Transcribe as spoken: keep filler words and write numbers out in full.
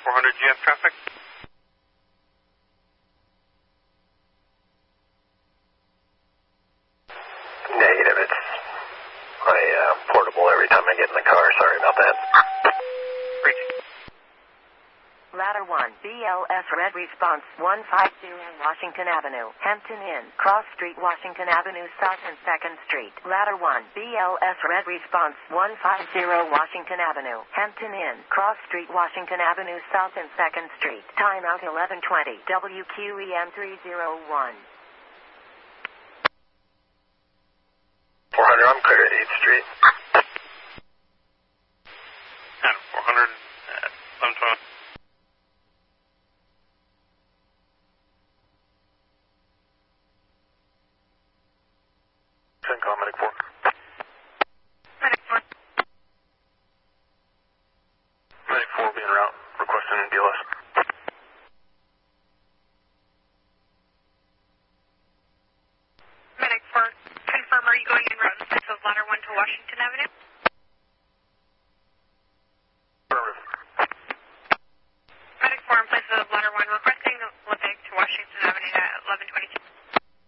four hundred G S traffic. Negative. It's my uh, portable every time I get in the car. Sorry about that. Ladder one, B L S Red Response one five zero Washington Avenue, Hampton Inn, Cross Street, Washington Avenue South and second Street. Ladder one, B L S Red Response one five zero Washington Avenue, Hampton Inn, Cross Street, Washington Avenue South and second Street. Timeout eleven twenty, W Q E M three oh one. four hundred, I'm clear at eighth Street. Adam, four hundred.